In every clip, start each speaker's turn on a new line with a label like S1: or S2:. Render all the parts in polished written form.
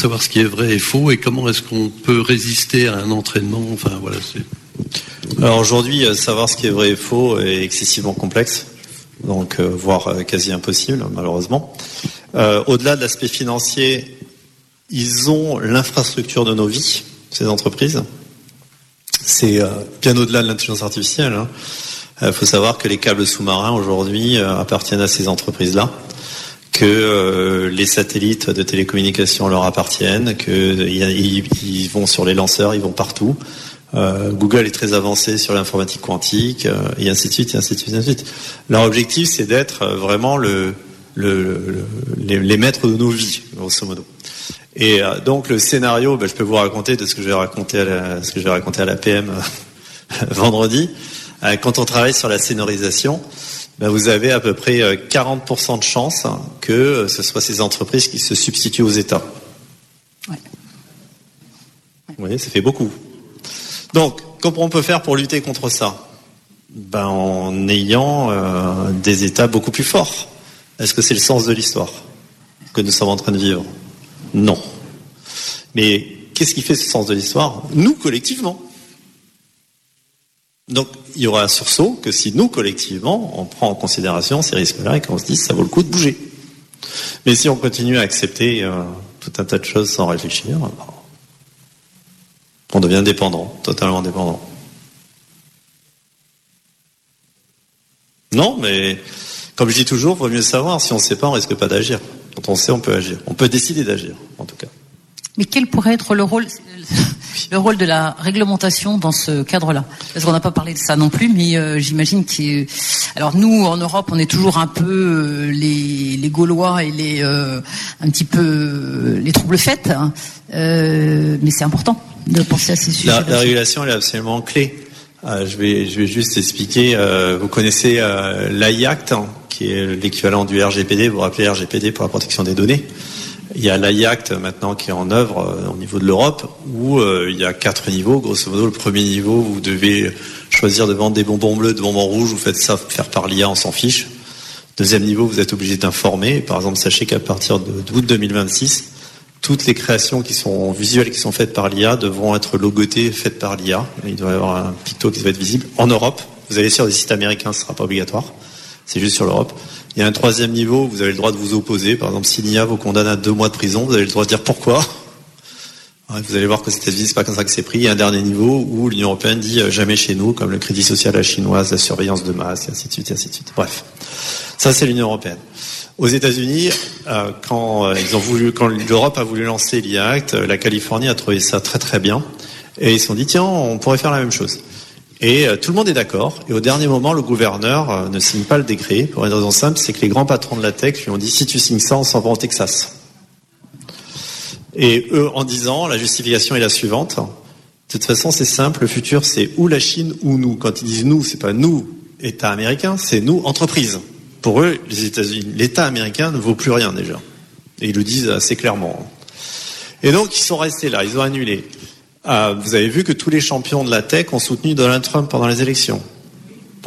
S1: savoir ce qui est vrai et faux, et comment est-ce qu'on peut résister à un entraînement. Enfin voilà.
S2: Alors aujourd'hui, savoir ce qui est vrai et faux est excessivement complexe, donc voire quasi impossible malheureusement. Au-delà de l'aspect financier, ils ont l'infrastructure de nos vies, ces entreprises. C'est bien au-delà de l'intelligence artificielle. Il faut savoir que les câbles sous-marins aujourd'hui appartiennent à ces entreprises-là, que les satellites de télécommunications leur appartiennent, qu'ils vont sur les lanceurs, ils vont partout. Google est très avancé sur l'informatique quantique, et ainsi de suite, et ainsi de suite, et ainsi de suite. Leur objectif, c'est d'être vraiment les maîtres de nos vies, grosso modo. Et donc le scénario, je peux vous raconter de ce que je vais raconter à la PM vendredi. Quand on travaille sur la scénarisation, vous avez à peu près 40% de chances que ce soit ces entreprises qui se substituent aux États. Ouais. Vous voyez, ça fait beaucoup. Donc, comment on peut faire pour lutter contre ça ? En ayant des États beaucoup plus forts. Est-ce que c'est le sens de l'histoire que nous sommes en train de vivre ? Non. Mais qu'est-ce qui fait ce sens de l'histoire ? Nous, collectivement. Donc, il y aura un sursaut que si nous, collectivement, on prend en considération ces risques-là et qu'on se dit ça vaut le coup de bouger. Mais si on continue à accepter tout un tas de choses sans réfléchir, on devient dépendant, totalement dépendant. Non, mais comme je dis toujours, il vaut mieux savoir. Si on ne sait pas, on ne risque pas d'agir. Quand on sait, on peut agir. On peut décider d'agir, en tout cas.
S3: Mais quel pourrait être le rôle de la réglementation dans ce cadre-là ? Parce qu'on n'a pas parlé de ça non plus, mais j'imagine alors nous, en Europe, on est toujours un peu les Gaulois et un petit peu les troubles faits, hein. Mais c'est important de penser à ces sujets.
S2: La régulation, elle est absolument clé. Je vais juste expliquer. Vous connaissez l'AI-Act, qui est l'équivalent du RGPD. Vous vous rappelez RGPD pour la protection des données. Il y a l'AI-Act maintenant qui est en œuvre au niveau de l'Europe, où il y a 4 niveaux. Grosso modo, le premier niveau, vous devez choisir de vendre des bonbons bleus, des bonbons rouges. Vous faites ça faire par l'IA, on s'en fiche. Deuxième niveau, vous êtes obligé d'informer. Par exemple, sachez qu'à partir d'août 2026, toutes les créations qui sont visuelles, qui sont faites par l'IA, devront être logotées, faites par l'IA. Il doit y avoir un picto qui va être visible. En Europe, vous allez sur des sites américains, ce ne sera pas obligatoire. C'est juste sur l'Europe. Il y a un troisième niveau, vous avez le droit de vous opposer. Par exemple, si l'IA vous condamne à 2 mois de prison, vous avez le droit de dire pourquoi. Vous allez voir que aux États-Unis, c'est pas comme ça que c'est pris. Il y a un dernier niveau où l'Union européenne dit jamais chez nous, comme le crédit social à la chinoise, la surveillance de masse, et ainsi de suite, et ainsi de suite. Bref. Ça, c'est l'Union européenne. Aux États-Unis, quand l'Europe a voulu lancer l'IA Act, la Californie a trouvé ça très très bien. Et ils se sont dit, tiens, on pourrait faire la même chose. Et tout le monde est d'accord. Et au dernier moment, le gouverneur ne signe pas le décret. Pour une raison simple, c'est que les grands patrons de la tech lui ont dit, si tu signes ça, on s'en va au Texas. Et eux, en disant, la justification est la suivante. De toute façon, c'est simple. Le futur, c'est ou la Chine ou nous. Quand ils disent nous, c'est pas nous, État américain, c'est nous, entreprise. Pour eux, les États-Unis, l'État américain ne vaut plus rien déjà. Et ils le disent assez clairement. Et donc, ils sont restés là. Ils ont annulé. Vous avez vu que tous les champions de la tech ont soutenu Donald Trump pendant les élections. Pourquoi ?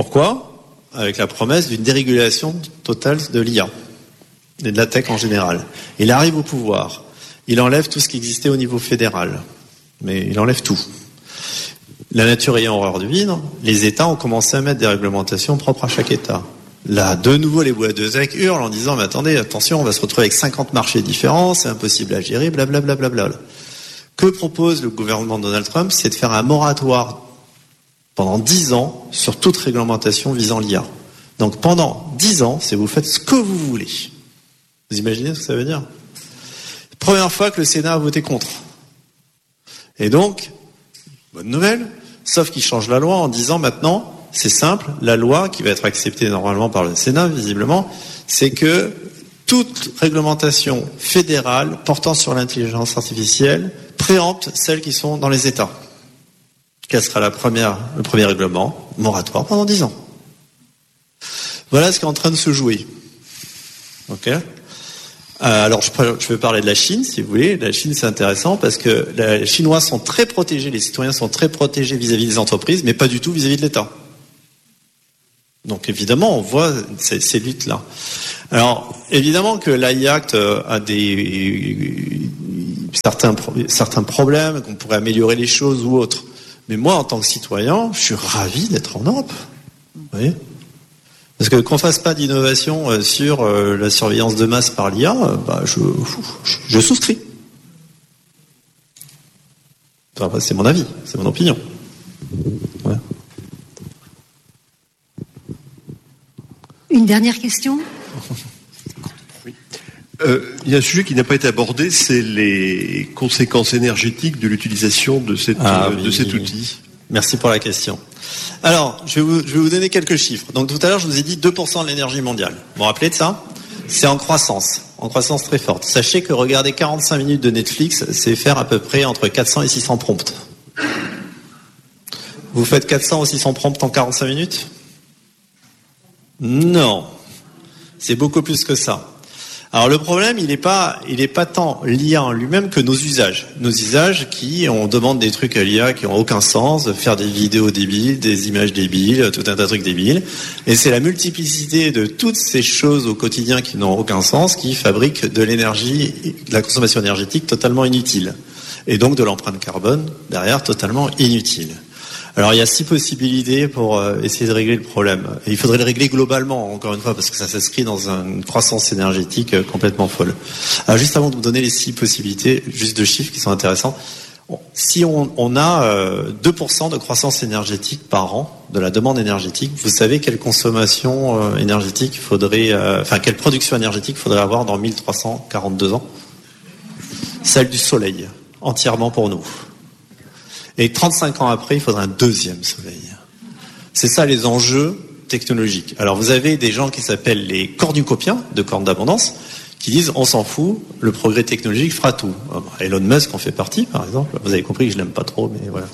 S2: Avec la promesse d'une dérégulation totale de l'IA et de la tech en général. Il arrive au pouvoir. Il enlève tout ce qui existait au niveau fédéral. Mais il enlève tout. La nature ayant horreur du vide, les États ont commencé à mettre des réglementations propres à chaque État. Là, de nouveau, les boîtes de tech hurlent en disant, mais attendez, attention, on va se retrouver avec 50 marchés différents, c'est impossible à gérer, blablabla. Que propose le gouvernement de Donald Trump ? C'est de faire un moratoire pendant 10 ans sur toute réglementation visant l'IA. Donc pendant 10 ans, c'est vous faites ce que vous voulez. Vous imaginez ce que ça veut dire ? Première fois que le Sénat a voté contre. Et donc, bonne nouvelle, sauf qu'il change la loi en disant maintenant, c'est simple, la loi qui va être acceptée normalement par le Sénat, visiblement, c'est que toute réglementation fédérale portant sur l'intelligence artificielle préempte celles qui sont dans les États. Quel sera le premier règlement ? Moratoire pendant 10 ans. Voilà ce qui est en train de se jouer. Ok ? Alors, je vais parler de la Chine, si vous voulez. La Chine, c'est intéressant parce que les Chinois sont très protégés, les citoyens sont très protégés vis-à-vis des entreprises, mais pas du tout vis-à-vis de l'État. Donc, évidemment, on voit ces luttes-là. Alors, évidemment que l'AI Act a certains problèmes, qu'on pourrait améliorer les choses ou autres. Mais moi, en tant que citoyen, je suis ravi d'être en Europe. Vous voyez ? Parce que qu'on fasse pas d'innovation sur la surveillance de masse par l'IA, je souscris. Enfin, c'est mon avis, c'est mon opinion. Ouais.
S4: Une dernière question ?
S5: Oui. Il y a un sujet qui n'a pas été abordé, c'est les conséquences énergétiques de l'utilisation de cet outil.
S2: Merci pour la question. Alors, je vais vous donner quelques chiffres. Donc tout à l'heure, je vous ai dit 2% de l'énergie mondiale. Vous vous rappelez de ça ? C'est en croissance très forte. Sachez que regarder 45 minutes de Netflix, c'est faire à peu près entre 400 et 600 prompts. Vous faites 400 ou 600 prompts en 45 minutes ? Non. C'est beaucoup plus que ça. Alors le problème, il est pas tant l'IA en lui-même que nos usages. Nos usages on demande des trucs à l'IA qui ont aucun sens, faire des vidéos débiles, des images débiles, tout un tas de trucs débiles. Et c'est la multiplicité de toutes ces choses au quotidien qui n'ont aucun sens qui fabrique de l'énergie, de la consommation énergétique totalement inutile. Et donc de l'empreinte carbone derrière totalement inutile. Alors il y a 6 possibilités pour essayer de régler le problème. Et il faudrait le régler globalement, encore une fois, parce que ça s'inscrit dans une croissance énergétique complètement folle. Alors juste avant de vous donner les 6 possibilités, juste 2 chiffres qui sont intéressants. Si on a 2% de croissance énergétique par an, de la demande énergétique, vous savez quelle consommation énergétique quelle production énergétique faudrait avoir dans 1342 ans ? Celle du soleil, entièrement pour nous. Et 35 ans après, il faudra un deuxième soleil. C'est ça les enjeux technologiques. Alors vous avez des gens qui s'appellent les cornucopiens de cornes d'abondance qui disent on s'en fout, le progrès technologique fera tout. Elon Musk en fait partie, par exemple. Vous avez compris que je l'aime pas trop, mais voilà.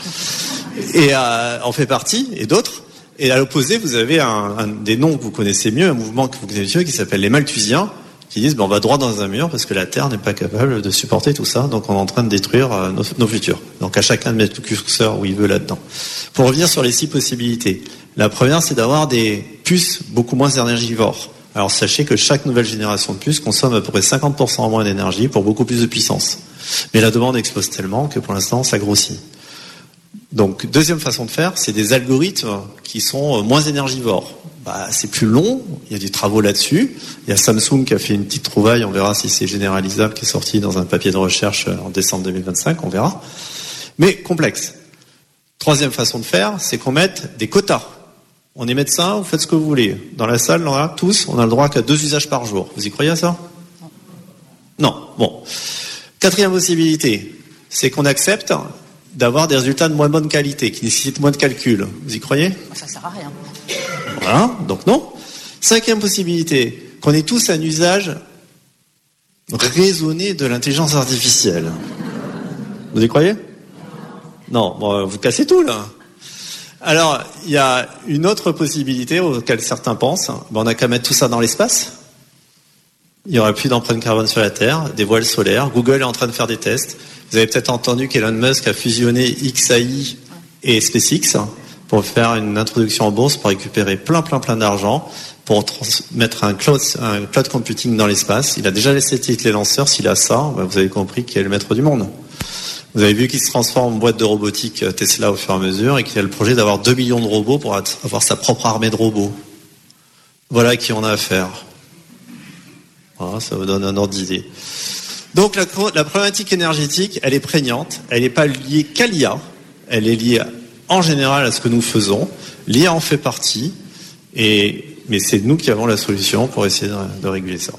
S2: Et en fait partie, et d'autres. Et à l'opposé, vous avez un des noms que vous connaissez mieux, un mouvement que vous connaissez mieux qui s'appelle les Malthusiens, qui disent on va droit dans un mur parce que la Terre n'est pas capable de supporter tout ça, donc on est en train de détruire nos futurs. Donc à chacun de mettre le curseur où il veut là-dedans. Pour revenir sur les 6 possibilités, la première c'est d'avoir des puces beaucoup moins énergivores. Alors sachez que chaque nouvelle génération de puces consomme à peu près 50% en moins d'énergie pour beaucoup plus de puissance. Mais la demande explose tellement que pour l'instant ça grossit. Donc deuxième façon de faire, c'est des algorithmes qui sont moins énergivores. C'est plus long, il y a des travaux là-dessus. Il y a Samsung qui a fait une petite trouvaille, on verra si c'est généralisable, qui est sorti dans un papier de recherche en décembre 2025, on verra. Mais complexe. Troisième façon de faire, c'est qu'on mette des quotas. On est médecin, vous faites ce que vous voulez. Dans la salle, tous, on a le droit qu'à 2 usages par jour. Vous y croyez à ça ? Non. Bon. Quatrième possibilité, c'est qu'on accepte d'avoir des résultats de moins bonne qualité, qui nécessitent moins de calcul. Vous y croyez ?
S3: Ça sert à rien.
S2: Voilà, donc non. 5e possibilité, qu'on ait tous un usage raisonné de l'intelligence artificielle. Vous y croyez ? Non, bon, vous cassez tout là. Alors, il y a une autre possibilité auquel certains pensent. On n'a qu'à mettre tout ça dans l'espace. Il n'y aurait plus d'empreinte carbone sur la Terre, des voiles solaires. Google est en train de faire des tests. Vous avez peut-être entendu qu'Elon Musk a fusionné XAI et SpaceX pour faire une introduction en bourse, pour récupérer plein d'argent, pour mettre un cloud computing dans l'espace. Il a déjà laissé les lanceurs. S'il a ça, vous avez compris qu'il est le maître du monde. Vous avez vu qu'il se transforme en boîte de robotique Tesla au fur et à mesure et qu'il a le projet d'avoir 2 millions de robots pour avoir sa propre armée de robots. Voilà à qui on a affaire. Voilà, ça vous donne un ordre d'idée. Donc la problématique énergétique, elle est prégnante. Elle n'est pas liée qu'à l'IA. Elle est liée en général à ce que nous faisons. L'IA en fait partie. Mais c'est nous qui avons la solution pour essayer de réguler ça.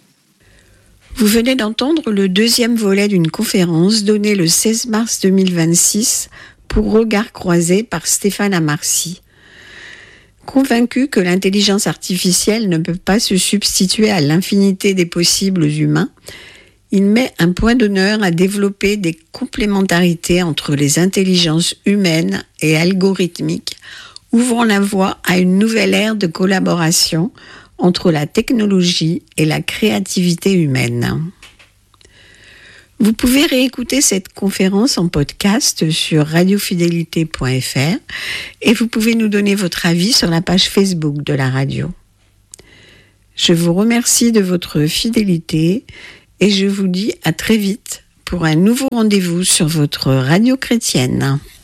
S4: Vous venez d'entendre le 2e volet d'une conférence donnée le 16 mars 2026 pour Regard Croisé par Stéphane Amarcy. Convaincu que l'intelligence artificielle ne peut pas se substituer à l'infinité des possibles humains, il met un point d'honneur à développer des complémentarités entre les intelligences humaines et algorithmiques, ouvrant la voie à une nouvelle ère de collaboration entre la technologie et la créativité humaine. Vous pouvez réécouter cette conférence en podcast sur radiofidélité.fr et vous pouvez nous donner votre avis sur la page Facebook de la radio. Je vous remercie de votre fidélité et je vous dis à très vite pour un nouveau rendez-vous sur votre radio chrétienne.